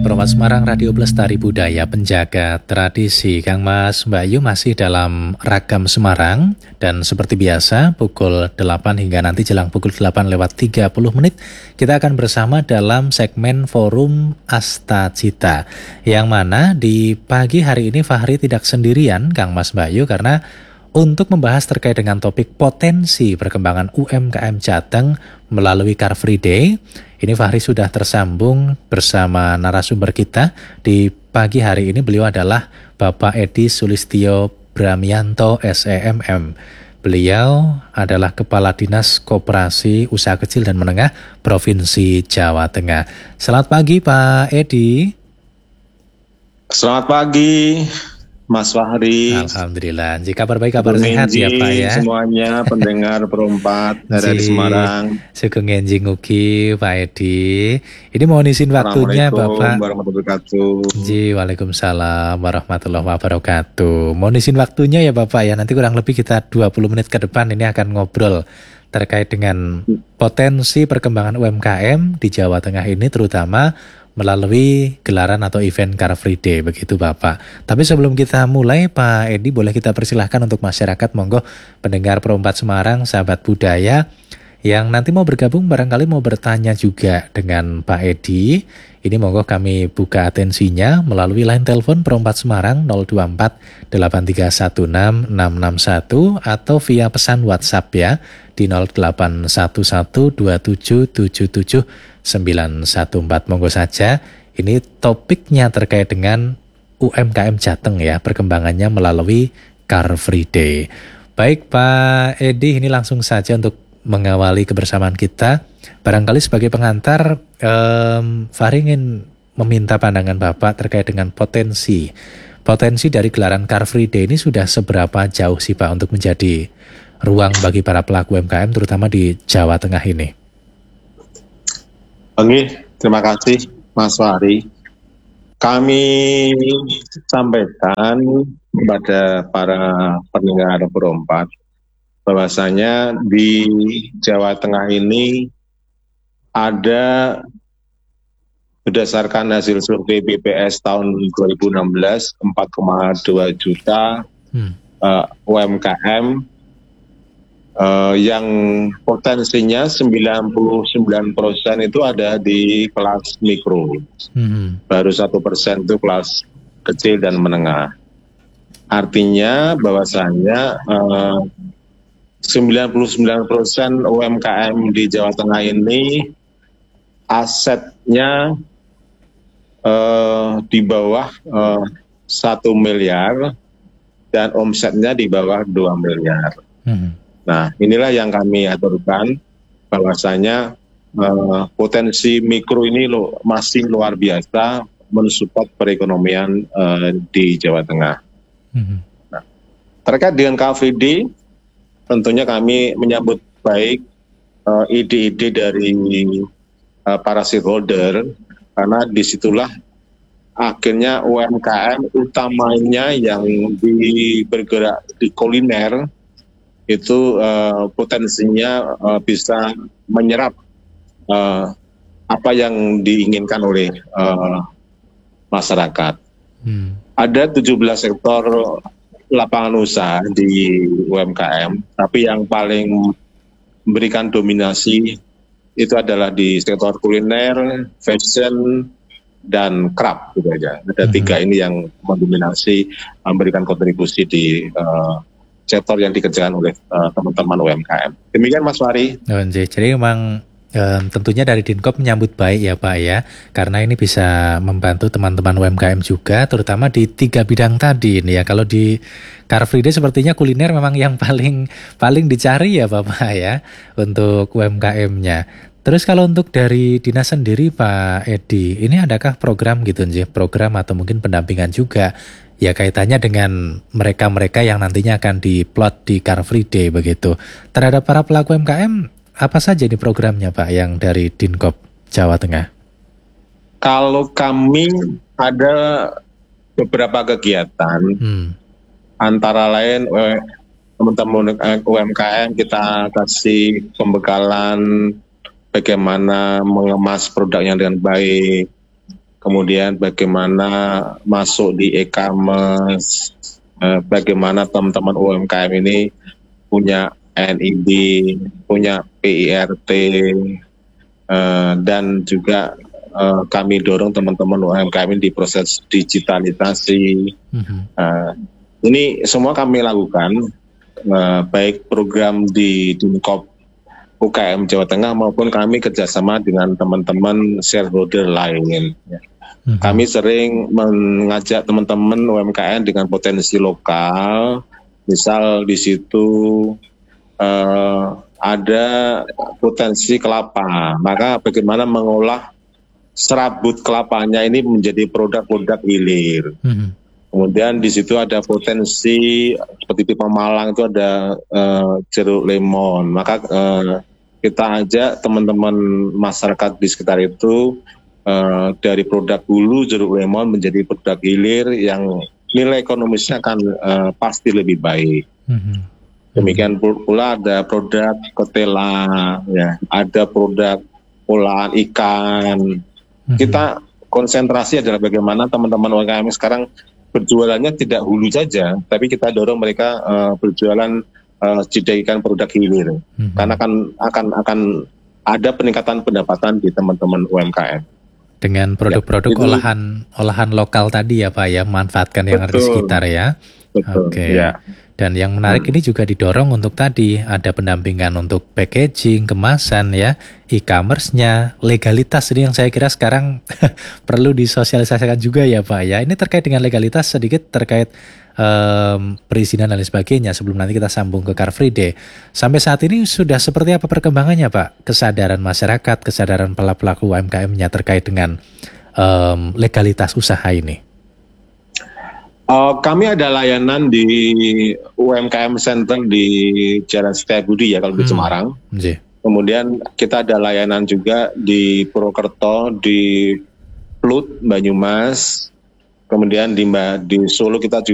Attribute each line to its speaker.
Speaker 1: Perompak Semarang, Radio Pelestari Budaya, penjaga tradisi. Kang Mas, Mbak Yu masih dalam ragam Semarang. Dan seperti biasa, pukul 8 hingga nanti jelang pukul 8:30 kita akan bersama dalam segmen Forum Asta Cita. Yang mana di pagi hari ini Fahri tidak sendirian, Kang Mas, Mbak Yu, karena untuk membahas terkait dengan topik potensi perkembangan UMKM Jateng melalui Car Free Day, ini Fahri sudah tersambung bersama narasumber kita di pagi hari ini. Beliau adalah Bapak Edi Sulistyo Bramianto, SEMM. Beliau adalah Kepala Dinas Koperasi Usaha Kecil dan Menengah Provinsi Jawa Tengah. Selamat pagi Pak Edi.
Speaker 2: Selamat pagi Mas Fahri.
Speaker 1: Alhamdulillah. Jika kabar baik, kabar sehat ya Pak ya.
Speaker 2: Semuanya pendengar Perompak dari Semarang.
Speaker 1: Sugeng enjing ugi Pak Edi. Ini mohon izin waktunya Bapak.
Speaker 2: Warahmatullahi wabarakatuh.
Speaker 1: Waalaikumsalam warahmatullahi wabarakatuh. Mohon izin waktunya ya Bapak ya. Nanti kurang lebih kita 20 menit ke depan ini akan ngobrol terkait dengan potensi perkembangan UMKM di Jawa Tengah ini, terutama melalui gelaran atau event Car Free Day, begitu Bapak. Tapi sebelum kita mulai Pak Edi, boleh kita persilahkan untuk masyarakat, monggo pendengar Perompak Semarang, sahabat budaya yang nanti mau bergabung, barangkali mau bertanya juga dengan Pak Edi. Ini monggo kami buka atensinya melalui line telepon Perompak Semarang 024 8316 661 atau via pesan WhatsApp ya di 081127779114. Monggo saja. Ini topiknya terkait dengan UMKM Jateng ya, perkembangannya melalui Car Free Day. Baik Pak Edi, ini langsung saja untuk mengawali kebersamaan kita. Barangkali sebagai pengantar, Fahri ingin meminta pandangan Bapak terkait dengan potensi dari gelaran Car Free Day ini sudah seberapa jauh sih Pak untuk menjadi ruang bagi para pelaku UMKM terutama di Jawa Tengah ini?
Speaker 2: Oke, terima kasih Mas Fahri. Kami sampaikan kepada para pendengar Perompak bahwasanya di Jawa Tengah ini ada, berdasarkan hasil survei BPS tahun 2016, 4,2 juta UMKM yang potensinya 99% itu ada di kelas mikro. Baru 1% itu kelas kecil dan menengah. Artinya bahwasanya 99% UMKM di Jawa Tengah ini asetnya di bawah 1 miliar dan omsetnya di bawah 2 miliar. Nah, inilah yang kami aturkan bahwasanya potensi mikro ini masih luar biasa mensupport perekonomian di Jawa Tengah. Nah, terkait dengan KVD, tentunya kami menyambut baik ide-ide dari para stakeholder, karena disitulah akhirnya UMKM utamanya yang bergerak di kuliner itu potensinya bisa menyerap apa yang diinginkan oleh masyarakat. Ada 17 sektor lapangan usaha di UMKM, tapi yang paling memberikan dominasi itu adalah di sektor kuliner, fashion, dan craft gitu aja. Ada tiga ini yang mendominasi, memberikan kontribusi di sektor yang dikerjakan oleh teman-teman UMKM. Demikian Mas Fahri.
Speaker 1: Jadi memang tentunya dari Dinkop menyambut baik ya Pak ya, karena ini bisa membantu teman-teman UMKM juga, terutama di 3 bidang tadi ini ya. Kalau di Car Free Day sepertinya kuliner memang yang paling dicari ya Bapak ya untuk UMKM-nya. Terus kalau untuk dari dinas sendiri Pak Edi, ini adakah program gitu program atau mungkin pendampingan juga ya kaitannya dengan mereka-mereka yang nantinya akan diplot di Car Free Day begitu. Terhadap para pelaku UMKM, apa saja ini programnya Pak yang dari Dinkop Jawa Tengah?
Speaker 2: Kalau kami ada beberapa kegiatan, antara lain teman-teman UMKM kita kasih pembekalan bagaimana mengemas produknya dengan baik, kemudian bagaimana masuk di e-commerce, bagaimana teman-teman UMKM ini punya NIB, punya PIRT, dan juga kami dorong teman-teman UMKM ini di proses digitalisasi. Ini semua kami lakukan, baik program di Dinkop UKM Jawa Tengah maupun kami kerjasama dengan teman-teman shareholder lain. Kami sering mengajak teman-teman UMKM dengan potensi lokal, misal di situ ada potensi kelapa, maka bagaimana mengolah serabut kelapanya ini menjadi produk-produk hilir. Kemudian di situ ada potensi seperti di Pemalang itu ada jeruk lemon, maka kita ajak teman-teman masyarakat di sekitar itu dari produk hulu jeruk lemon menjadi produk hilir yang nilai ekonomisnya akan pasti lebih baik. Demikian pula ada produk ketela, ya, ada produk olahan ikan. Kita konsentrasi adalah bagaimana teman-teman UMKM sekarang berjualannya tidak hulu saja, tapi kita dorong mereka berjualan jadikan produk hilir, karena akan ada peningkatan pendapatan di teman-teman UMKM.
Speaker 1: Dengan produk-produk olahan lokal tadi ya Pak ya, manfaatkan yang ada di sekitar ya. Oke. Ya. Dan yang menarik ini juga didorong untuk tadi ada pendampingan untuk packaging, kemasan ya, e-commerce-nya, legalitas ini yang saya kira sekarang perlu disosialisasikan juga ya Pak ya. Ini terkait dengan legalitas sedikit terkait perizinan dan lain sebagainya sebelum nanti kita sambung ke Car Free Day. Sampai saat ini sudah seperti apa perkembangannya Pak? Kesadaran masyarakat, kesadaran pelaku UMKM-nya terkait dengan legalitas usaha ini.
Speaker 2: Kami ada layanan di UMKM Center di Jalan Setiabudi ya kalau di Semarang. Kemudian kita ada layanan juga di Purwokerto, di Plut, Banyumas. Kemudian di Solo kita juga